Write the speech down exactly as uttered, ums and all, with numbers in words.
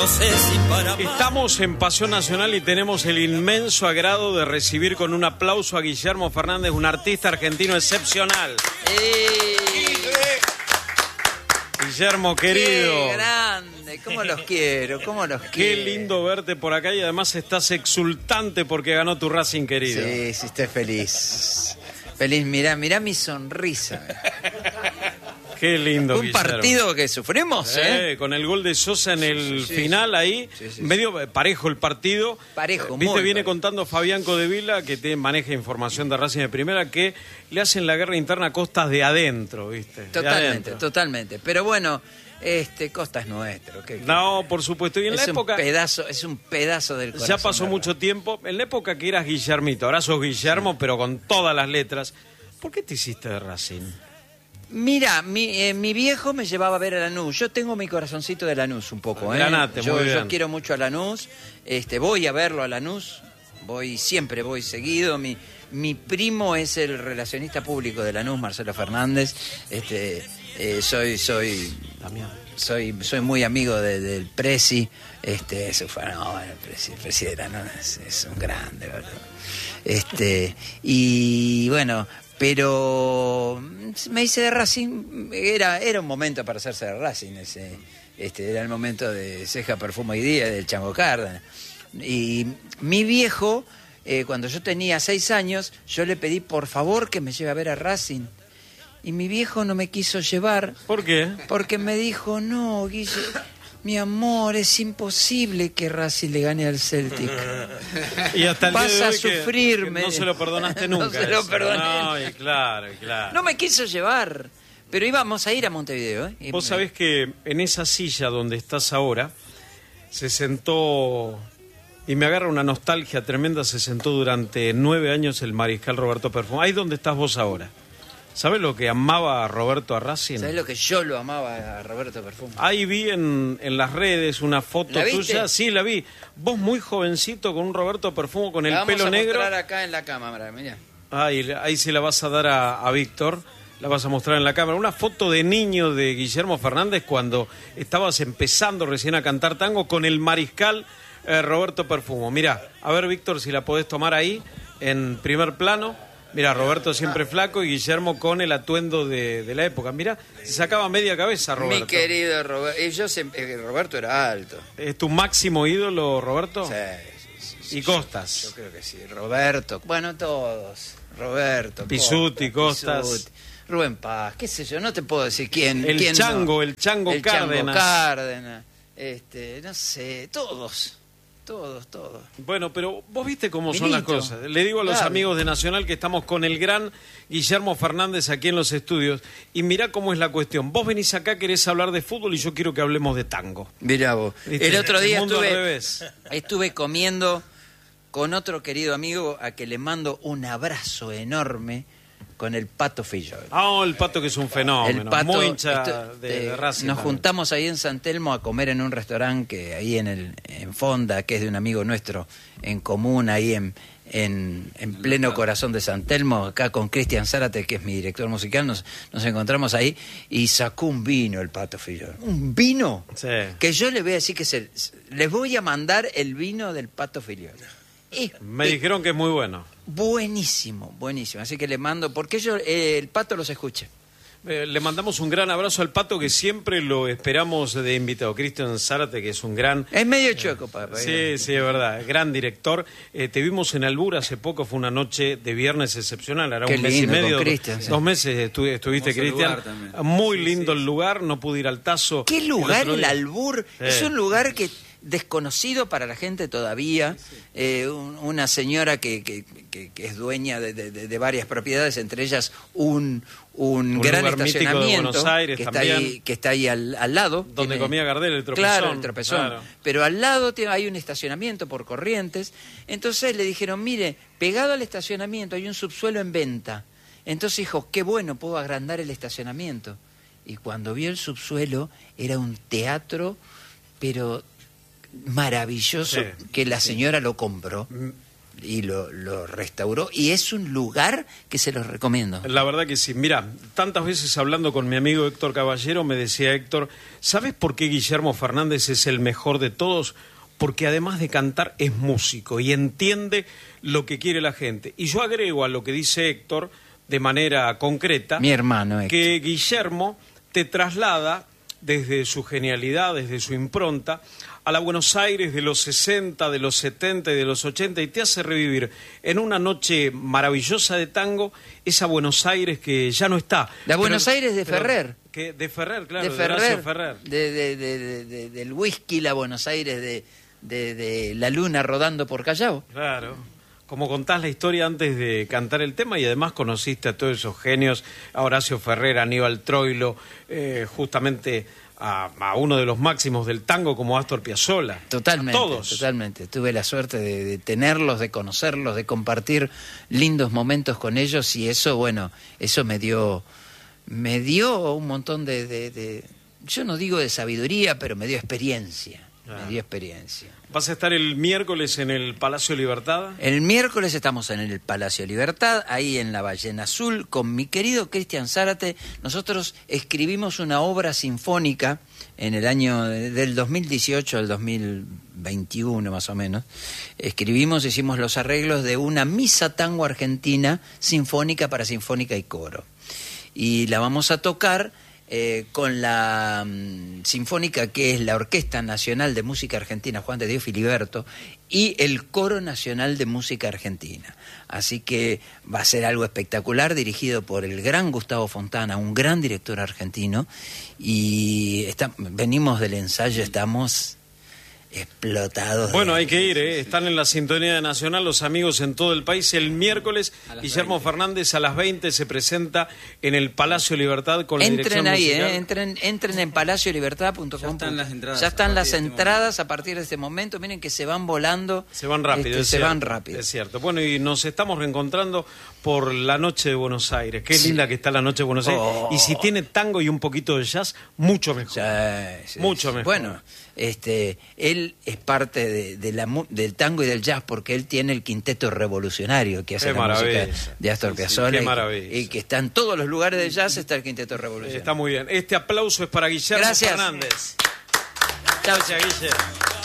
Estamos en Pasión Nacional y tenemos el inmenso agrado de recibir con un aplauso a Guillermo Fernández, un artista argentino excepcional. ¡Ey! Guillermo, querido. ¡Qué grande! ¿Cómo los quiero? ¿Cómo los quiero? Qué lindo verte por acá y además estás exultante porque ganó tu Racing querido. Sí, sí, estoy feliz. Feliz, mirá, mirá mi sonrisa. Qué lindo, Un Guillermo. partido que sufrimos, ¿eh? Eh, con el gol de Sosa en el Sí, sí, final sí. ahí, Sí, sí, sí. medio parejo el partido. Parejo, Eh, Viste, muy viene parejo. contando Fabián Codevila, que te maneja información de Racing de Primera, que le hacen la guerra interna a costas de adentro, ¿viste? De Totalmente, adentro. totalmente. Pero bueno, este Costa es nuestro. ¿qué- qué? No, por supuesto. Y en es la época... un pedazo, es un pedazo del corazón. Ya pasó ¿verdad? mucho tiempo. En la época que eras Guillermito, ahora sos Guillermo, pero con todas las letras. ¿Por qué te hiciste de Racing? Mira, mi, eh, mi viejo me llevaba a ver a Lanús. Yo tengo mi corazoncito de Lanús un poco, ¿eh? Granate, yo, muy bien. yo quiero mucho a Lanús. Este, voy a verlo a Lanús. Voy, siempre voy seguido. Mi, mi primo es el relacionista público de Lanús, Marcelo Fernández. Este, eh, soy, soy, soy, soy muy amigo de- del Presi. Este, eso fue, no, el Presi, el Presi de Lanús es, es un grande, ¿verdad? Este, y bueno, pero me hice de Racing, era, era un momento para hacerse de Racing, ese, este, era el momento de Ceja, Perfumo y Día, del Chango Cárdenas. Y mi viejo, eh, cuando yo tenía seis años, yo le pedí por favor que me lleve a ver a Racing. Y mi viejo no me quiso llevar ¿Por qué? porque me dijo, no, Guille, mi amor, es imposible que Racing le gane al Celtic. Y hasta el Vas día de a hoy que- sufrirme. que no se lo perdonaste No nunca. se lo eso. perdoné. No, y claro, y claro. No me quiso llevar, pero íbamos a ir a Montevideo. ¿eh? Y Vos me- sabés que en esa silla donde estás ahora se sentó, y me agarra una nostalgia tremenda, se sentó durante nueve años el mariscal Roberto Perfumo. Ahí donde estás vos ahora. ¿Sabés lo que amaba a Roberto a Racing? ¿Sabés lo que yo lo amaba a Roberto Perfumo? Ahí vi en, en las redes una foto ¿La viste? tuya. Sí, la vi. Vos muy jovencito con un Roberto Perfumo con el La vamos pelo a negro. mostrar acá en la cámara, mirá. Ahí, ahí se la vas a dar a, a Víctor, la vas a mostrar en la cámara. Una foto de niño de Guillermo Fernández cuando estabas empezando recién a cantar tango con el mariscal eh, Roberto Perfumo. Mirá, a ver Víctor si la podés tomar ahí en primer plano. Mira, Roberto siempre flaco y Guillermo con el atuendo de, de la época. Mira, se sacaba media cabeza Roberto. Mi querido Roberto. Y yo se- eh, Roberto era alto. ¿Es tu máximo ídolo, Roberto? Sí, sí, sí, ¿Y sí, Costas? Yo creo que sí. Roberto. Bueno, todos. Roberto. Pisuti, Costas. Pisuti, Rubén Paz, qué sé yo, no te puedo decir quién. El quién Chango, no. el Chango el Cárdenas. Chango Cárdenas. Este, no sé, todos. Todos, todos. Bueno, pero vos viste cómo son las Milito. cosas. Le digo a los Claro. amigos de Nacional que estamos con el gran Guillermo Fernández aquí en los estudios. Y mirá cómo es la cuestión. Vos venís acá, querés hablar de fútbol y yo quiero que hablemos de tango. Mirá vos. ¿Viste? El otro El día mundo al estuve, revés. estuve comiendo con otro querido amigo a que le mando un abrazo enorme con el Pato Fillol. Ah, el Pato que es un fenómeno. El Pato, muy hincha esto- de, de eh, Racing. Nos también. juntamos ahí en San Telmo a comer en un restaurante que ahí en el en Fonda, que es de un amigo nuestro en común, ahí en, en, en pleno corazón de San Telmo, acá con Cristian Zárate, que es mi director musical, nos, nos encontramos ahí y sacó un vino el Pato Fillol. Un vino Sí. que yo les voy a decir que se, les voy a mandar el vino del Pato Fillol. Es Me dijeron que es muy bueno. buenísimo, buenísimo. Así que le mando, porque yo, eh, el Pato los escuche. Eh, le mandamos un gran abrazo al Pato que siempre lo esperamos de invitado. Cristian Zárate, que es un gran... Es medio chueco, papá. Sí, sí, es verdad. Gran director. Eh, te vimos en Albur hace poco, fue una noche de viernes excepcional. Era Qué un mes lindo, y medio. con Cristian, dos, sí. dos meses estu- estuviste, Hermoso Cristian. lugar también. Muy Sí, lindo sí. el lugar. No pude ir al Tazo. ¿Qué el lugar otro el día. Albur? Sí. Es un lugar que desconocido para la gente todavía. Eh, un- una señora que, que, que- que es dueña de, de- de varias propiedades, entre ellas un, un, Un gran lugar mítico de estacionamiento Buenos Aires que, está también. ahí, que está ahí al, al lado. Donde Tiene- comía Gardel, el tropezón. Claro, el tropezón. Claro. Pero al lado tiene- hay un estacionamiento por Corrientes. Entonces le dijeron, mire, pegado al estacionamiento hay un subsuelo en venta. Entonces dijo, qué bueno, puedo agrandar el estacionamiento. Y cuando vio el subsuelo, era un teatro, pero maravilloso, Sí, que la señora lo compró. Mm, y lo, lo restauró, y es un lugar que se los recomiendo. La verdad que sí. Mira, tantas veces hablando con mi amigo Héctor Caballero, me decía Héctor, ¿sabes por qué Guillermo Fernández es el mejor de todos? Porque además de cantar es músico y entiende lo que quiere la gente. Y yo agrego a lo que dice Héctor, de manera concreta, mi hermano Héctor, que Guillermo te traslada desde su genialidad, desde su impronta, a la Buenos Aires de los sesenta, de los setenta y de los ochenta, y te hace revivir en una noche maravillosa de tango esa Buenos Aires que ya no está. La Buenos pero, Aires de pero, Ferrer. Que, de Ferrer, claro, de de Horacio Ferrer, Ferrer. De, de, de, de, de, del whisky, la Buenos Aires de, de, de la luna rodando por Callao. Claro. Como contás la historia antes de cantar el tema, y además conociste a todos esos genios, a Horacio Ferrer, a Aníbal Troilo, eh, justamente a, a uno de los máximos del tango como Astor Piazzolla. Totalmente, todos. totalmente. Tuve la suerte de, de tenerlos, de conocerlos, de compartir lindos momentos con ellos, y eso, bueno, eso me dio, me dio un montón de, de, de yo no digo de sabiduría, pero me dio experiencia. Me dio experiencia. ¿Vas a estar el miércoles en el Palacio Libertad? El miércoles estamos en el Palacio Libertad, ahí en la Ballena Azul, con mi querido Cristian Zárate. Nosotros escribimos una obra sinfónica en el año del dos mil dieciocho al dos mil veintiuno, más o menos. Escribimos, hicimos los arreglos de una misa tango argentina sinfónica para sinfónica y coro. Y la vamos a tocar Eh, con la um, sinfónica, que es la Orquesta Nacional de Música Argentina Juan de Dios Filiberto, y el Coro Nacional de Música Argentina. Así que va a ser algo espectacular, dirigido por el gran Gustavo Fontana, un gran director argentino, y está, venimos del ensayo, estamos explotados. Bueno, de... hay que ir, ¿eh? Están en la sintonía de Nacional los amigos en todo el país. El miércoles, Guillermo veinte. Fernández a las veinte se presenta en el Palacio Libertad con la entren dirección ahí, musical. eh, entren, entren en palacio libertad punto com. Ya están las entradas. Ya están las este entradas a partir de este momento. Miren que se van volando. Se van rápido, este, es se cierto, van rápido. Es cierto. Bueno, y nos estamos reencontrando por la Noche de Buenos Aires. Qué sí. linda que está la Noche de Buenos Aires. Oh. Y si tiene tango y un poquito de jazz, mucho mejor. Sí, sí, mucho sí. mejor. Bueno, este, él es parte de, de la, del tango y del jazz, porque él tiene el quinteto revolucionario que hace Qué la maravilla. música de Astor Sí, sí, Piazzolla. qué y, maravilla. y que está en todos los lugares de jazz, está el quinteto revolucionario. Está muy bien. Este aplauso es para Guillermo Gracias. Fernández. Chao, Gracias, Guillermo.